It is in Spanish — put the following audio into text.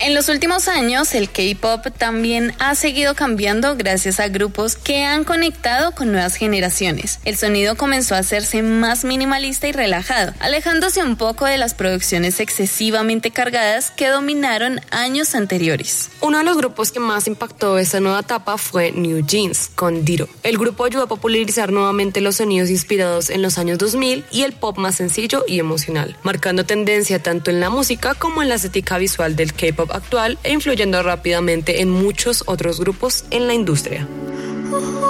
En los últimos años, el K-pop también ha seguido cambiando gracias a grupos que han conectado con nuevas generaciones. El sonido comenzó a hacerse más minimalista y relajado, alejándose un poco de las producciones excesivamente cargadas que dominaron años anteriores. Uno de los grupos que más impactó esta nueva etapa fue New Jeans, con Diro. El grupo ayudó a popularizar nuevamente los sonidos inspirados en los años 2000 y el pop más sencillo y emocional, marcando tendencia tanto en la música como en la estética visual del K-pop actual e influyendo rápidamente en muchos otros grupos en la industria.